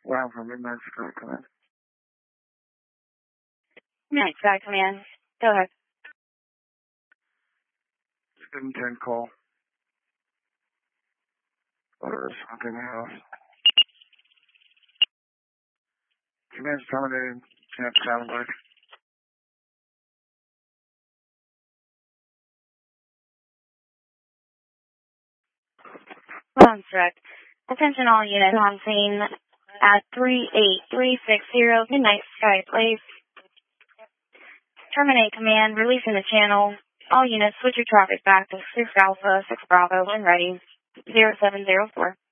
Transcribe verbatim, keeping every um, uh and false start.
Wow, from Midnight Sky Command. Midnight Sky Command. Go ahead. seven ten call. Or something else. Command's terminated. Can't sound like. Sounds correct. Attention all units on scene at three eight three six zero Midnight Sky Place. Terminate command, releasing the channel. All units switch your traffic back to six Alpha, six Bravo when ready. zero seven zero four.